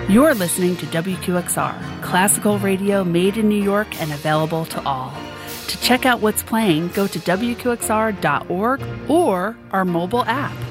You're listening to WQXR, classical radio made in New York and available to all. To check out what's playing, go to WQXR.org or our mobile app.